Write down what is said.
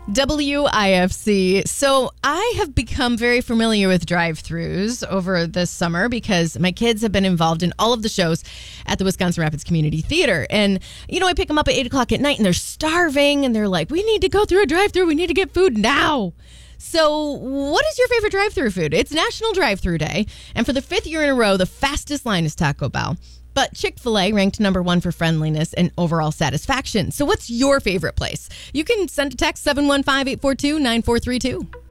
WIFC. So I have become very familiar with drive-thrus over the summer because my kids have been involved in all of the shows at the Wisconsin Rapids Community Theater. And, I pick them up at 8 o'clock at night and they're starving and they're like, we need to go through a drive-thru. We need to get food now. So what is your favorite drive-thru food? It's National Drive-Thru Day. And for the 5th year in a row, the fastest line is Taco Bell. But Chick-fil-A ranked number 1 for friendliness and overall satisfaction. So what's your favorite place? You can send a text 715-842-9432.